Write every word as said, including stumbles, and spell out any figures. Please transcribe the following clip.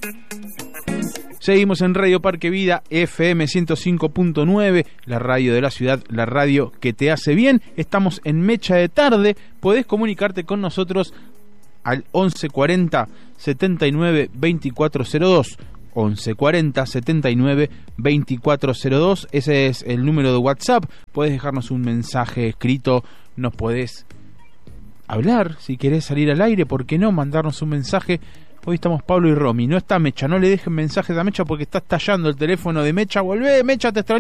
Seguimos en Radio Parque Vida F M ciento cinco punto nueve, la radio de la ciudad, la radio que te hace bien. Estamos en Mecha de Tarde. Podés comunicarte con nosotros al once cuarenta setenta y nueve veinticuatro cero dos. once cuarenta setenta y nueve veinticuatro cero dos. Ese es el número de WhatsApp. Podés dejarnos un mensaje escrito. Nos podés hablar si querés salir al aire. ¿Por qué no? Mandarnos un mensaje. Hoy estamos Pablo y Romy. No está Mecha. No le dejen mensajes a Mecha porque está estallando el teléfono de Mecha. Volvé, Mecha, te extrañamos.